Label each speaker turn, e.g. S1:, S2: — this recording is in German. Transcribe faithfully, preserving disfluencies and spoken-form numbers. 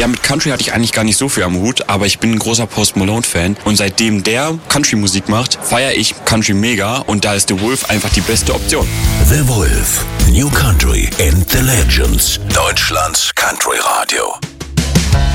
S1: Ja, mit Country hatte ich eigentlich gar nicht so viel am Hut, aber ich bin ein großer Post Malone-Fan. Und seitdem der Country-Musik macht, feiere ich Country mega und da ist The Wolf einfach die beste Option.
S2: The Wolf, New Country and the Legends. Deutschlands Country Radio.